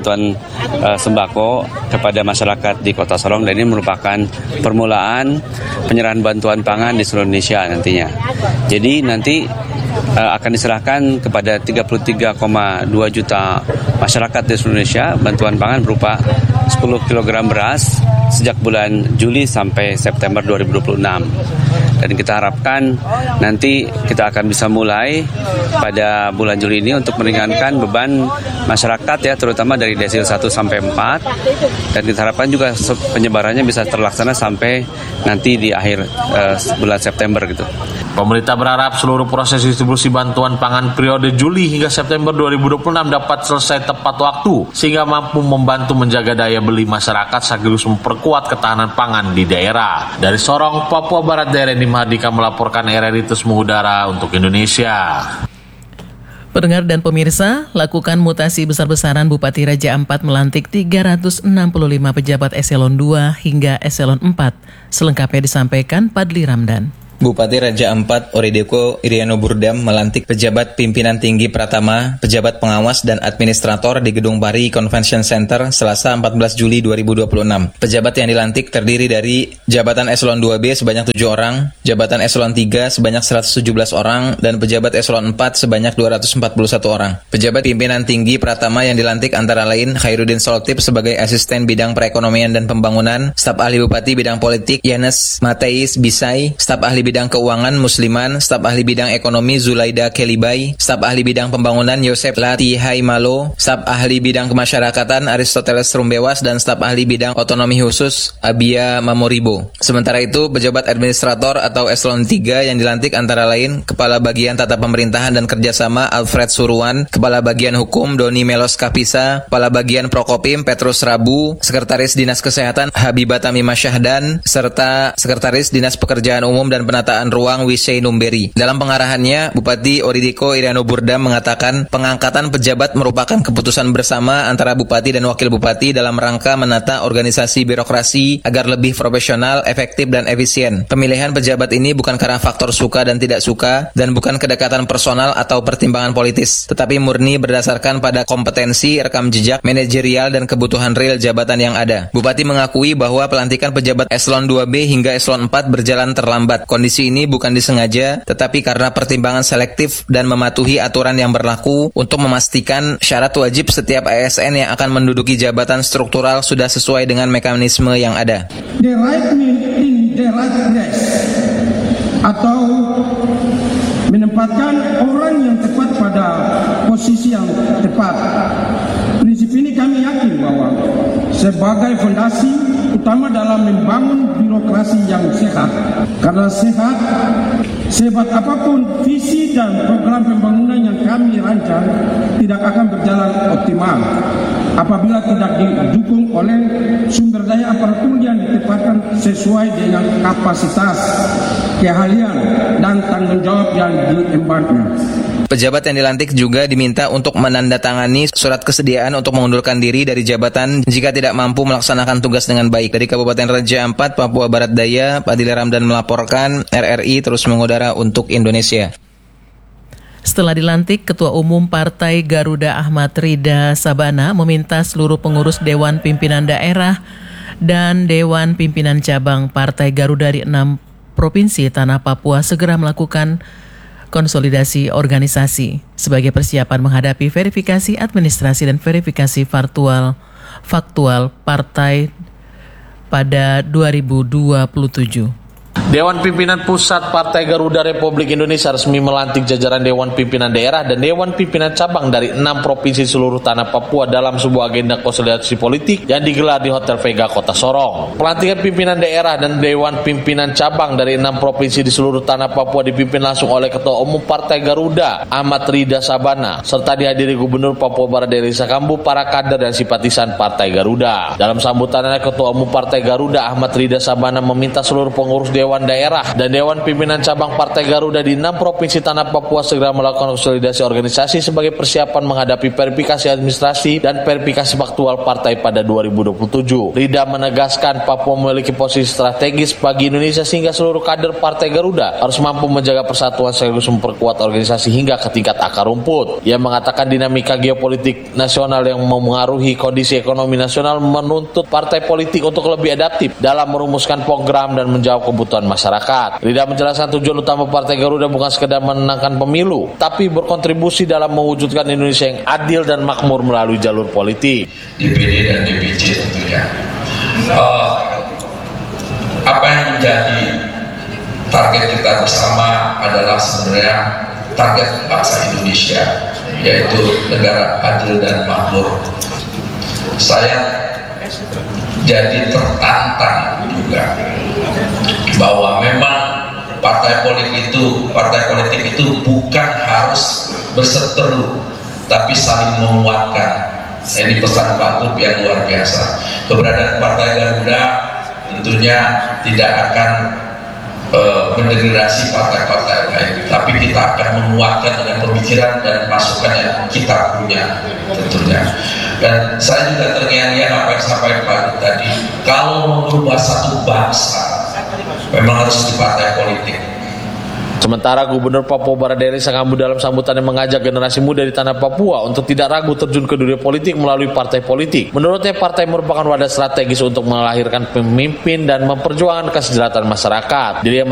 bantuan sembako kepada masyarakat di Kota Sorong, dan ini merupakan permulaan penyerahan bantuan pangan di seluruh Indonesia nantinya. Jadi nanti akan diserahkan kepada 33,2 juta masyarakat di seluruh Indonesia bantuan pangan berupa 10 kg beras sejak bulan Juli sampai September 2026. Dan kita harapkan nanti kita akan bisa mulai pada bulan Juli ini untuk meringankan beban masyarakat ya, terutama dari desil 1 sampai 4. Dan kita harapkan juga penyebarannya bisa terlaksana sampai nanti di akhir bulan September gitu. Pemerintah berharap seluruh proses distribusi bantuan pangan periode Juli hingga September 2026 dapat selesai tepat waktu sehingga mampu membantu menjaga daya beli masyarakat sekaligus memperkuat ketahanan pangan di daerah. Dari Sorong, Papua Barat, daerah ini Mahardika melaporkan RRI Terus Mengudara untuk Indonesia. Pendengar dan pemirsa, lakukan mutasi besar-besaran Bupati Raja Ampat melantik 365 pejabat eselon 2 hingga eselon 4. Selengkapnya disampaikan Padli Ramdan. Bupati Raja Ampat Orideko Iriano Burdam melantik pejabat pimpinan tinggi Pratama, pejabat pengawas dan administrator di Gedung Pari Convention Center Selasa 14 Juli 2026. Pejabat yang dilantik terdiri dari jabatan eselon 2B sebanyak 7 orang, jabatan eselon 3 sebanyak 117 orang, dan pejabat eselon 4 sebanyak 241 orang. Pejabat pimpinan tinggi Pratama yang dilantik antara lain Khairuddin Soltip sebagai asisten bidang perekonomian dan pembangunan, staf ahli Bupati bidang politik Yanes Mateis Bisai, staf ahli bidang keuangan Musliman, staf ahli bidang ekonomi Zulaida Kelibay, staf ahli bidang pembangunan Yosef Latihai Malo, staf ahli bidang kemasyarakatan Aristoteles Rumbewas, dan staf ahli bidang otonomi khusus Abia Mamoribo. Sementara itu, pejabat administrator atau eselon 3 yang dilantik antara lain Kepala Bagian Tata Pemerintahan dan Kerjasama Alfred Suruan, Kepala Bagian Hukum Doni Melos Kapisa, Kepala Bagian Prokopim Petrus Rabu, Sekretaris Dinas Kesehatan Habibata Mima Syahdan, serta Sekretaris Dinas Pekerjaan Umum dan Penataan Ruang Wisei Numberi. Dalam pengarahannya, Bupati Orideko Iriano Burdam mengatakan pengangkatan pejabat merupakan keputusan bersama antara Bupati dan Wakil Bupati dalam rangka menata organisasi birokrasi agar lebih profesional, efektif, dan efisien. Pemilihan pejabat ini bukan karena faktor suka dan tidak suka, dan bukan kedekatan personal atau pertimbangan politis, tetapi murni berdasarkan pada kompetensi, rekam jejak, manajerial, dan kebutuhan real jabatan yang ada. Bupati mengakui bahwa pelantikan pejabat eselon 2B hingga eselon 4 berjalan terlambat. Kondisi ini bukan disengaja, tetapi karena pertimbangan selektif dan mematuhi aturan yang berlaku untuk memastikan syarat wajib setiap ASN yang akan menduduki jabatan struktural sudah sesuai dengan mekanisme yang ada. The right man in the right place, atau menempatkan orang yang tepat pada posisi yang tepat. Prinsip ini kami yakin bahwa sebagai fondasi utama dalam membangun birokrasi yang sehat. Karena sehat, sehebat apapun visi dan program pembangunan yang kami rancang tidak akan berjalan optimal apabila tidak didukung oleh sumber daya aparatur yang ditempatkan sesuai dengan kapasitas, keahlian, dan tanggung jawab yang diembannya. Pejabat yang dilantik juga diminta untuk menandatangani surat kesediaan untuk mengundurkan diri dari jabatan jika tidak mampu melaksanakan tugas dengan baik. Dari Kabupaten Raja Ampat, Papua Barat Daya, Padli Ramdan melaporkan, RRI Terus Mengudara untuk Indonesia. Setelah dilantik, Ketua Umum Partai Garuda Ahmad Rida Sabana meminta seluruh pengurus Dewan Pimpinan Daerah dan Dewan Pimpinan Cabang Partai Garuda di 6 provinsi Tanah Papua segera melakukan konsolidasi organisasi sebagai persiapan menghadapi verifikasi administrasi dan verifikasi faktual partai pada 2027. Dewan Pimpinan Pusat Partai Garuda Republik Indonesia resmi melantik jajaran Dewan Pimpinan Daerah dan Dewan Pimpinan Cabang dari 6 provinsi seluruh tanah Papua dalam sebuah agenda konsolidasi politik yang digelar di Hotel Vega, Kota Sorong. Pelantikan pimpinan daerah dan Dewan Pimpinan Cabang dari 6 provinsi di seluruh tanah Papua dipimpin langsung oleh Ketua Umum Partai Garuda Ahmad Rida Sabana, serta dihadiri Gubernur Papua Barat Deli Sakambu, para kader dan simpatisan Partai Garuda. Dalam sambutannya, Ketua Umum Partai Garuda Ahmad Rida Sabana meminta seluruh pengurus Dewan Dewan Daerah dan Dewan Pimpinan Cabang Partai Garuda di 6 Provinsi Tanah Papua segera melakukan konsolidasi organisasi sebagai persiapan menghadapi verifikasi administrasi dan verifikasi faktual partai pada 2027. Rida menegaskan Papua memiliki posisi strategis bagi Indonesia sehingga seluruh kader Partai Garuda harus mampu menjaga persatuan sekaligus memperkuat organisasi hingga ke tingkat akar rumput. Ia mengatakan dinamika geopolitik nasional yang memengaruhi kondisi ekonomi nasional menuntut partai politik untuk lebih adaptif dalam merumuskan program dan menjawab kebutuhan masyarakat. Rida menjelaskan tujuan utama Partai Garuda bukan sekedar menangkan pemilu, tapi berkontribusi dalam mewujudkan Indonesia yang adil dan makmur melalui jalur politik. DPD dan DPC tentunya. Apa yang menjadi target kita bersama adalah sebenarnya target bangsa Indonesia, yaitu negara adil dan makmur. Saya jadi tertantang juga bahwa memang partai politik itu bukan harus berseteru, tapi saling menguatkan. Ini pesan Pak Gub yang luar biasa. Keberadaan Partai Garuda tentunya tidak akan mendegradasi partai-partai lain, tapi kita akan menguatkan dengan pemikiran dan masukan yang kita punya tentunya. Dan saya juga terngiang-ngiang apa yang disampaikan Pak Gub tadi, kalau merubah satu bangsa memang harus di partai politik. Sementara Gubernur Papua Barat Deri Sangambu dalam sambutannya mengajak generasi muda di tanah Papua untuk tidak ragu terjun ke dunia politik melalui partai politik. Menurutnya partai merupakan wadah strategis untuk melahirkan pemimpin dan memperjuangkan kesejahteraan masyarakat. Dia